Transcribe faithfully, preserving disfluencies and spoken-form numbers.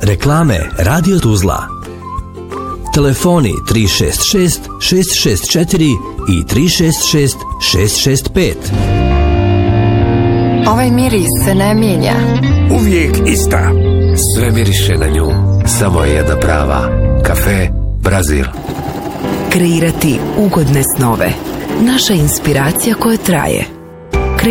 Reklame Radio Tuzla. Telefoni tri šest šest, šest šest četiri i tri šest šest, šest šest pet. Ovaj miris se ne mijenja. Uvijek ista. Sve miriše na nju. Samo je jedna prava. Kafe Brazil. Kreirati ugodne snove. Naša inspiracija koja traje.